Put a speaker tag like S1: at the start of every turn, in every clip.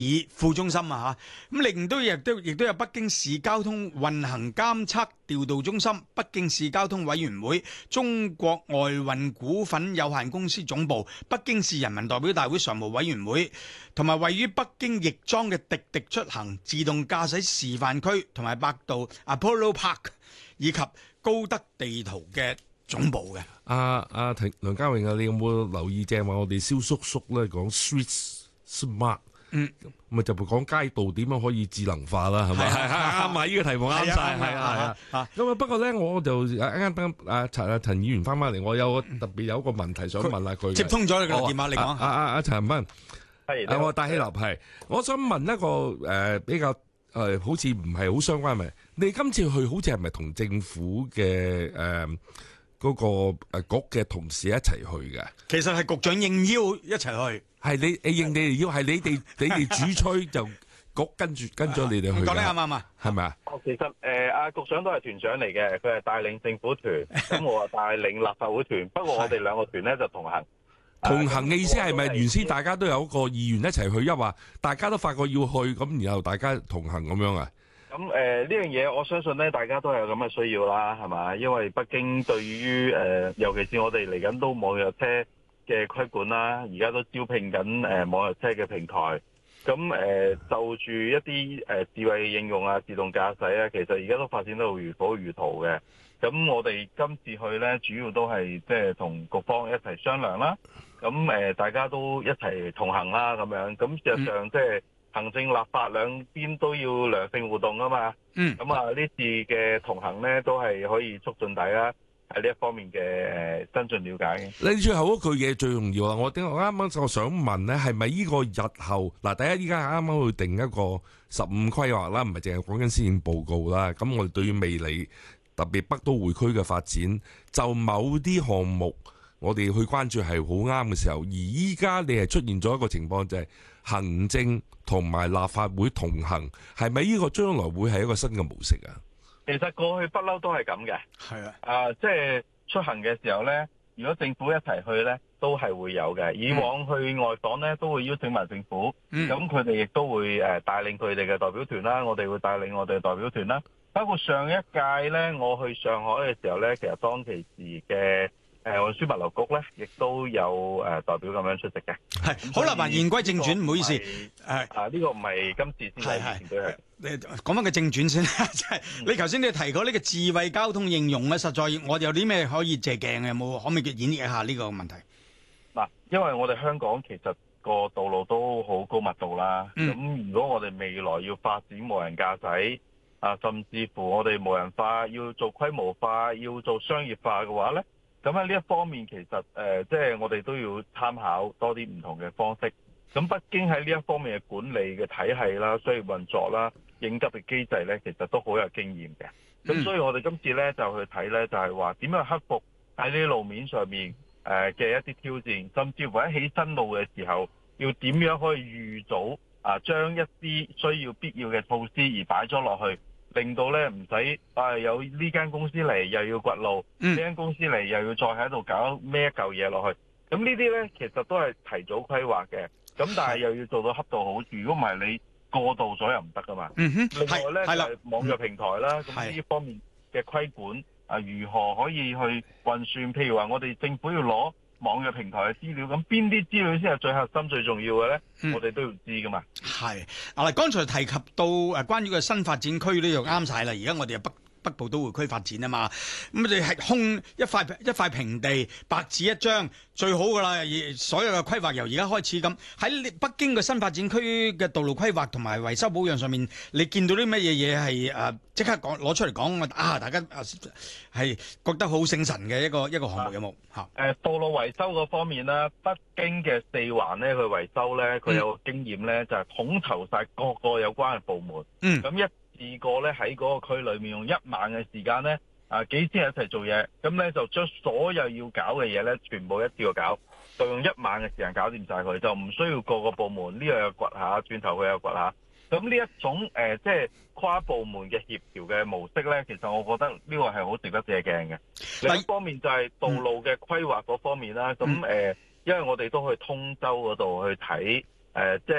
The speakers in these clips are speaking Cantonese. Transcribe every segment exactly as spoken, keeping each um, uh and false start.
S1: 以副中心啊嚇，咁另都亦都亦都有北京市交通運行監測調度中心、北京市交通委員會、中國外運股份有限公司總部、北京市人民代表大會常務委員會，同埋位於北京亦莊嘅滴滴出行自動駕駛示範區，同埋百度 Apollo Park 以及高德地圖嘅總部嘅。
S2: 阿阿梁家榮啊，你有冇留意正話我哋蕭叔叔咧講 Street Smart？嗯，咪就係講街道點樣可以智能化啦，係咪？係係啱啊！呢個題目啱晒，係啊係啊。咁啊，不過咧，我就啱啱等阿陳阿陳議員翻翻嚟，我有個特別有一個問題想問下佢。
S1: 接通咗你個電話，你講。
S2: 阿阿阿陳文，
S3: 係
S2: 我戴希立係，我想問一個誒比較誒，好似唔係好相關嘅。你今次去好似係咪同政府嘅誒嗰個誒局嘅同事一齊去嘅？
S1: 其實係局長應邀一齊去。
S2: 係你你應你哋要係你哋你哋主催就局跟住跟咗你哋去。
S1: 講得啱唔啱啊？
S2: 係咪啊？
S3: 其實誒，阿局長都係團長嚟嘅，佢係帶領政府團，咁我啊帶領立法會團。不過我哋兩個團咧就同行。
S2: 同行嘅意思係咪原先大家都有一個意願一齊去，抑或大家都發覺要去，咁然後大家同行咁樣啊？
S3: 咁誒呢樣嘢，我相信咧大家都係有咁嘅需要啦，係嘛？因為北京對於誒，尤其是我哋嚟緊都網約車嘅規管啦，而家都招聘緊誒網約車嘅平台。咁誒、呃、就住一啲誒、呃、智慧嘅應用啊、自動駕駛啊，其實而家都發展到如火如荼嘅。咁我哋今次去咧，主要都係即係同局方一齊商量啦。咁誒、呃、大家都一齊同行啦，咁樣。咁事實上即係行政立法兩邊都要良性互動啊嘛。嗯。咁啊，呢次嘅同行咧，都係可以促進大家喺呢一方面嘅誒增進了解嘅。
S2: 你最後嗰句嘢最重要啊！我點我啱啱我想問咧，係咪呢個日後嗱？第一，依家啱啱去定一個十五規劃啦，唔係淨係講緊施政報告啦。咁我哋對於未來特別北都會區嘅發展，就某啲項目我哋去關注係好啱嘅時候，而依家你係出現咗一個情況，就係行政同埋立法會同行，係咪呢個將來會係一個新嘅模式啊？
S3: 其實過去不嬲都係咁嘅，係啊，啊即係出行嘅時候咧，如果政府一齊去咧，都係會有嘅。以往去外訪咧，都會邀請埋政府，咁佢哋亦都會誒帶領佢哋嘅代表團啦，我哋會帶領我哋嘅代表團啦。包括上一屆咧，我去上海嘅時候咧，其實當其時嘅誒運輸物流局咧，亦都有誒代表咁樣出席嘅。
S1: 係好啦，嗱言歸正傳，唔好意思，誒
S3: 啊呢個唔係今次先係，以前都係。
S1: 誒講翻個正傳先啦，即係你頭先你提過呢個智慧交通應用咧，實在我哋有啲咩可以借鏡嘅？有冇可唔可以演繹一下呢個問題？
S3: 嗱，因為我哋香港其實個道路都好高密度啦，咁、嗯、如果我哋未來要發展無人駕駛啊，甚至乎我哋無人化要做規模化、要做商業化嘅話咧，咁喺呢一方面其實誒，即、呃、係、就是、我哋都要參考多啲唔同嘅方式。咁北京喺呢一方面嘅管理嘅體系啦、商業運作啦、應急嘅機制咧，其實都好有經驗嘅。咁所以我哋今次咧就去睇咧，就係話點樣克服喺呢啲路面上面誒嘅一啲挑戰，甚至乎喺起新路嘅時候，要點樣可以預早啊將一啲需要必要嘅措施而擺咗落去，令到咧唔使啊有呢間公司嚟又要掘路，呢間公司嚟又要再喺度搞孭一嚿嘢落去。咁呢啲咧其實都係提早規劃嘅。咁但係又要做到恰到好處，如果唔係你過度咗又唔得噶嘛。嗯哼，另外咧就係網約平台啦，咁呢方面嘅規管啊，如何可以去運算？譬如話我哋政府要攞網約平台嘅資料，咁邊啲資料先係最核心、最重要嘅咧？嗯、我哋都要知噶嘛。係
S1: 啊，剛才提及到誒關於個新發展區呢，就啱晒啦。而家我哋北北部都會區發展啊嘛，咁我哋係空一塊一塊平地，白紙一張，最好噶啦。所有嘅規劃由而家開始咁，喺北京嘅新發展區嘅道路規劃同埋維修保養上面，你見到啲乜嘢嘢係誒即刻講攞出嚟講啊？大家係覺得好醒神嘅一個一個項目有冇嚇？
S3: 誒道路維修嗰方面咧，北京嘅四環咧，佢維修咧，佢有個經驗咧，就係統籌晒各個有關嘅部門。嗯，咁一試過咧喺嗰個區裏面用一晚嘅時間咧，啊幾千人一齊做嘢，咁咧就將所有要搞嘅嘢咧，全部一次過搞，就用一晚嘅時間搞掂晒佢，就唔需要個個部門呢個又掘下，轉頭佢又掘下。咁呢一種誒即係跨部門嘅協調嘅模式咧，其實我覺得呢個係好值得借鏡嘅。另一方面就係道路嘅規劃嗰方面啦，咁誒、嗯呃，因為我哋都去通州嗰度去睇，誒即係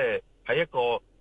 S3: 喺一個